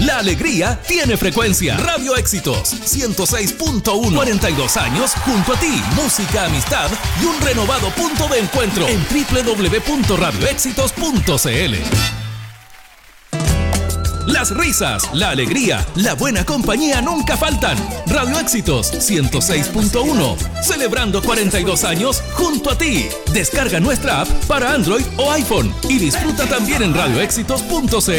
La alegría tiene frecuencia. Radio Éxitos 106.1. 42 años junto a ti. Música, amistad y un renovado punto de encuentro en www.radioéxitos.cl. Las risas, la alegría, la buena compañía nunca faltan. Radio Éxitos 106.1. Celebrando 42 años junto a ti. Descarga nuestra app para Android o iPhone y disfruta también en radioéxitos.cl.